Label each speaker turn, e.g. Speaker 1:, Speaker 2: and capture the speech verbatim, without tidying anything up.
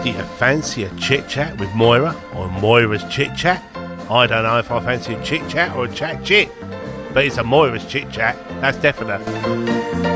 Speaker 1: Do you fancy a chit chat with Moira or Moira's chit chat? I don't know if I fancy a chit chat or a chat chit, but it's a Moira's chit chat, that's definite.